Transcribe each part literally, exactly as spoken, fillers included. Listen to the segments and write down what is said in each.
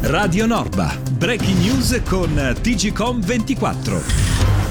Radio Norba, breaking news con T G C O M ventiquattro.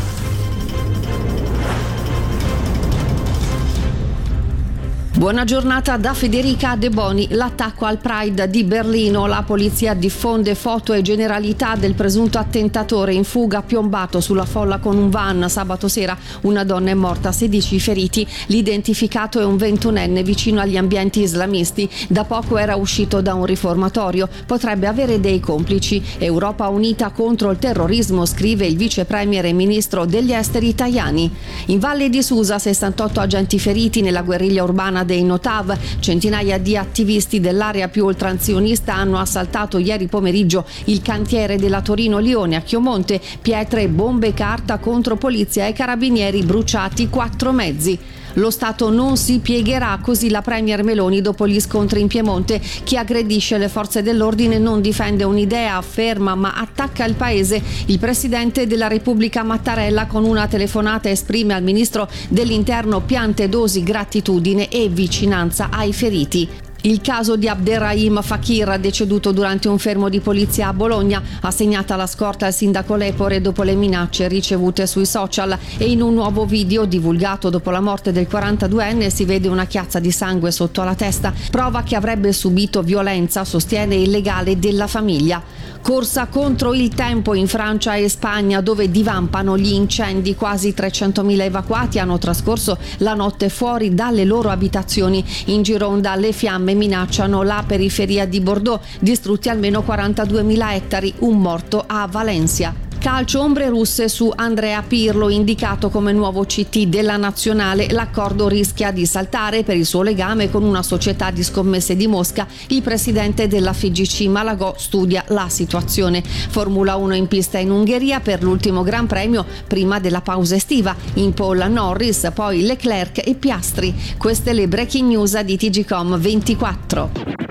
Buona giornata da Federica De Boni. L'attacco al Pride di Berlino. La polizia diffonde foto e generalità del presunto attentatore in fuga piombato sulla folla con un van. Sabato sera una donna è morta, sedici feriti. L'identificato è un ventunenne vicino agli ambienti islamisti. Da poco era uscito da un riformatorio. Potrebbe avere dei complici. Europa unita contro il terrorismo, scrive il vice premier e ministro degli esteri Tajani. In Valle di Susa sessantotto agenti feriti nella guerriglia urbana dei Notav. Centinaia di attivisti dell'area più oltranzionista hanno assaltato ieri pomeriggio il cantiere della Torino Lione a Chiomonte. Pietre, bombe, carta contro polizia e carabinieri, bruciati quattro mezzi. Lo Stato non si piegherà, così la premier Meloni dopo gli scontri in Piemonte. Chi aggredisce le forze dell'ordine non difende un'idea, afferma, ma attacca il paese. Il presidente della Repubblica Mattarella con una telefonata esprime al ministro dell'Interno piante dosi, gratitudine e vicinanza ai feriti. Il caso di Abderrahim Fakir, deceduto durante un fermo di polizia a Bologna, assegnata la scorta al sindaco Lepore dopo le minacce ricevute sui social, e in un nuovo video divulgato dopo la morte del quarantaduenne si vede una chiazza di sangue sotto la testa, prova che avrebbe subito violenza, sostiene il legale della famiglia. Corsa contro il tempo in Francia e Spagna, dove divampano gli incendi. Quasi trecentomila evacuati hanno trascorso la notte fuori dalle loro abitazioni. In Gironda le fiamme minacciano la periferia di Bordeaux, distrutti almeno quarantaduemila ettari, un morto a Valencia. Calcio, ombre russe su Andrea Pirlo, indicato come nuovo C T della nazionale. L'accordo rischia di saltare per il suo legame con una società di scommesse di Mosca. Il presidente della F I G C Malagò studia la situazione. Formula uno in pista in Ungheria per l'ultimo Gran Premio prima della pausa estiva. In pole Norris, poi Leclerc e Piastri. Queste le breaking news di T G C O M ventiquattro.